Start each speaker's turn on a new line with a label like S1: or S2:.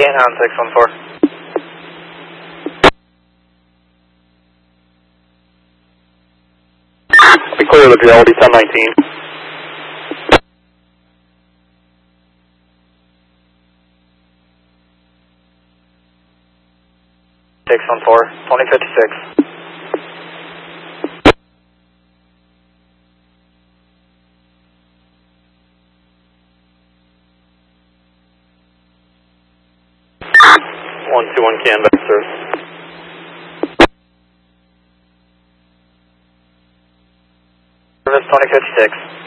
S1: Maintain on 614.
S2: Be clear of the reality 1019.
S1: Six one four 2056.
S2: One two one canvas, sir.
S1: Service 2056.